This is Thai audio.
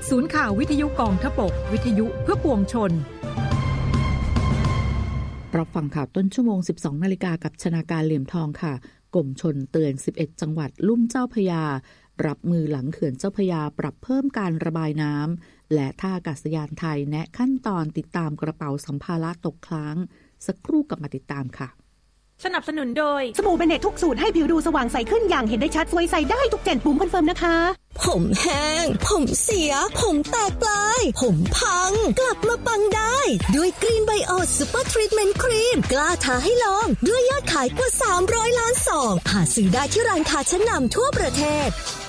ศูนย์ข่าววิทยุกองทพบกวิทยุเพื่อปวงชนรับฟังข่าวต้นชั่วโมง 12:00 น.กับชนาการเหลี่ยมทองค่ะกรมชลเตือน11จังหวัดลุ่มเจ้าพระยารับมือหลังเขื่อนเจ้าพระยาปรับเพิ่มการระบายน้ำและท่าอากาศยานไทยแนะขั้นตอนติดตามกระเป๋าสัมภาระตกค้างสักครู่กลับมาติดตามค่ะสนับสนุนโดยสบู่เบเนตทุกสูตรให้ผิวดูสว่างใสขึ้นอย่างเห็นได้ชัดสวยใสได้ทุก7ปุ่มคอนเฟิร์มนะคะผมแห้งผมเสียผมแตกปลายผมพังกลับมาปังได้ด้วยกรีนไบโอซูเปอร์ทรีทเมนต์ครีมกล้าท้าให้ลองด้วยยอดขายกว่า300ล้านซองหาซื้อได้ที่ร้านค้าชั้นนำทั่วประเทศ